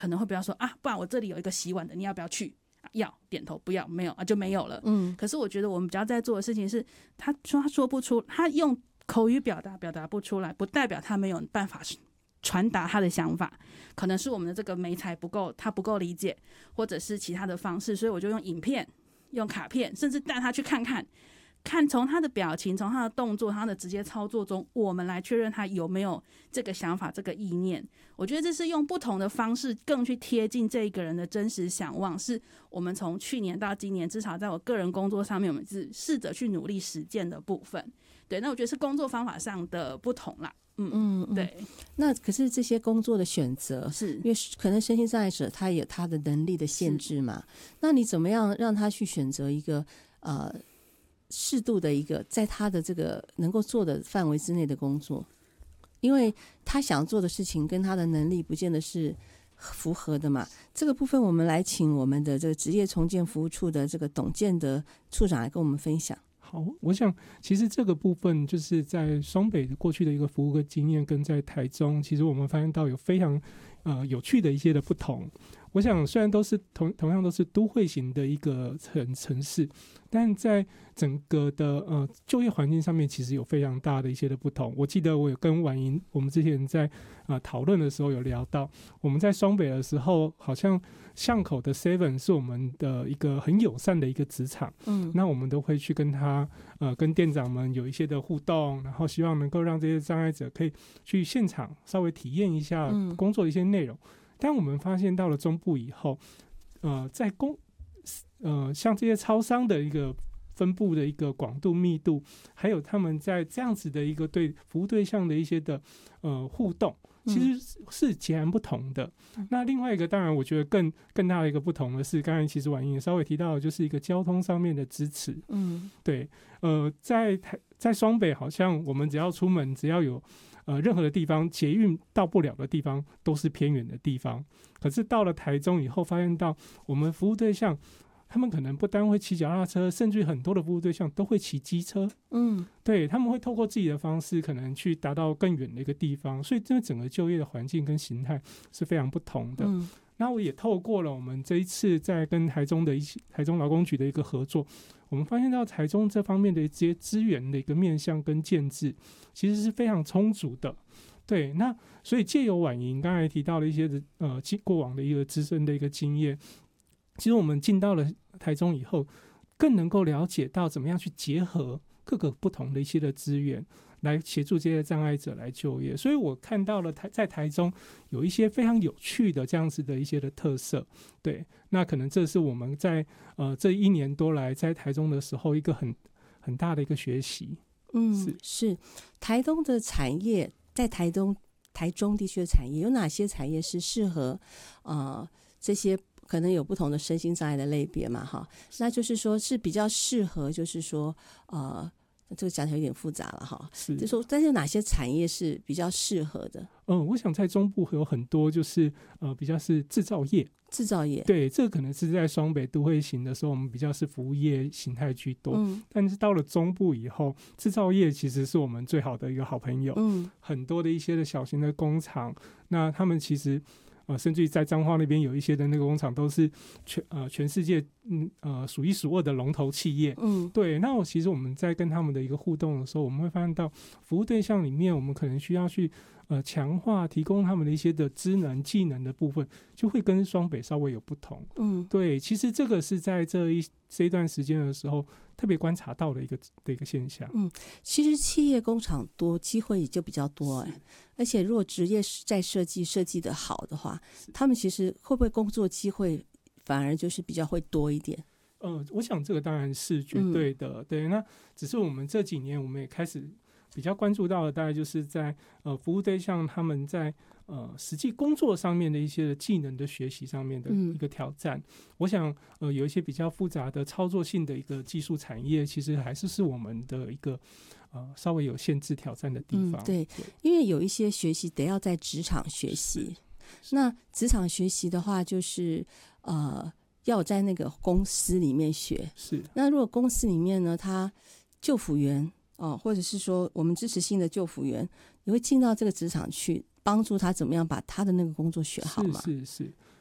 可能会比较说啊，不然我这里有一个洗碗的，你要不要去？要，点头，不要，没有啊，就没有了。可是我觉得我们比较在做的事情是，他说不出，他用口语表达不出来，不代表他没有办法传达他的想法，可能是我们的这个媒材不够，他不够理解，或者是其他的方式，所以我就用影片、用卡片，甚至带他去看从他的表情、从他的动作、他的直接操作中，我们来确认他有没有这个想法、这个意念。我觉得这是用不同的方式更去贴近这一个人的真实想望，是我们从去年到今年，至少在我个人工作上面，我们是试着去努力实践的部分。对，那我觉得是工作方法上的不同啦。对。 那可是这些工作的选择， 是因为可能身心障碍者他有他的能力的限制嘛，那你怎么样让他去选择一个适度的一个在他的这个能够做的范围之内的工作？因为他想做的事情跟他的能力不见得是符合的嘛。这个部分我们来请我们的这个职业重建服务处的这个董建德处长来跟我们分享。 好，我想其实这个部分就是在双北的过去的一个服务的经验，跟在台中，其实我们发现到有非常有趣的一些的不同。我想虽然都是同样都是都会型的一个城市，但在整个的就业环境上面其实有非常大的一些的不同。我记得我有跟婉莹我们之前在讨论的时候有聊到，我们在双北的时候，好像巷口的 Seven 是我们的一个很友善的一个职场，那我们都会去跟他跟店长们有一些的互动，然后希望能够让这些障碍者可以去现场稍微体验一下工作的一些内容。但我们发现到了中部以后，在像这些超商的一个分布的一个广度密度，还有他们在这样子的一个对服务对象的一些的互动，其实是截然不同的。那另外一个当然我觉得更大的一个不同的是，刚才其实婉莹也稍微提到的，就是一个交通上面的支持。对，在双北好像我们只要出门，只要有任何的地方捷运到不了的地方都是偏远的地方，可是到了台中以后发现到我们服务对象他们可能不单会骑脚踏车，甚至很多的服务对象都会骑机车。对，他们会透过自己的方式可能去达到更远的一个地方，所以这整个就业的环境跟形态是非常不同的。那我也透过了我们这一次在跟台中劳工局的一个合作，我们发现到台中这方面的一些资源的一个面向跟建制其实是非常充足的。对，那所以借由婉莹刚才提到的一些过往的一个资深的一个经验，其实我们进到了台中以后，更能够了解到怎么样去结合各个不同的一些的资源，来协助这些障碍者来就业。所以我看到了在台中有一些非常有趣的这样子的一些的特色。对，那可能这是我们在这1年多来在台中的时候一个很大的一个学习。 是台东的产业，在台中地区的产业有哪些产业是适合这些可能有不同的身心障碍的类别嘛？哈，那就是说是比较适合，就是说这个讲起来有点复杂了哈。就是说，但是有哪些产业是比较适合的？ 我想在中部有很多就是比较是制造业。对，这个可能是在双北都会型的时候，我们比较是服务业形态居多。但是到了中部以后，制造业其实是我们最好的一个好朋友。很多的一些的小型的工厂，那他们其实甚至于在彰化那边有一些的那个工厂都是全世界数一数二的龙头企业。对，那其实我们在跟他们的一个互动的时候，我们会发现到服务对象里面，我们可能需要去强化提供他们的一些的职能技能的部分，就会跟双北稍微有不同。对，其实这个是在这一段时间的时候特别观察到的一个现象。 其实企业工厂多，机会也就比较多。而且如果职业在设计的好的话，他们其实会不会工作机会反而就是比较会多一点？ 我想这个当然是绝对的。对，那只是我们这几年我们也开始比较关注到的，大概就是在服务对象他们在实际工作上面的一些技能的学习上面的一个挑战。我想有一些比较复杂的操作性的一个技术产业，其实还是我们的一个稍微有限制挑战的地方。 对，因为有一些学习得要在职场学习。那职场学习的话，就是要在那个公司里面学。那如果公司里面呢，他就辅员或者是说我们支持性的就辅员，你会进到这个职场去帮助他怎么样把他的那个工作学好吗？ 是。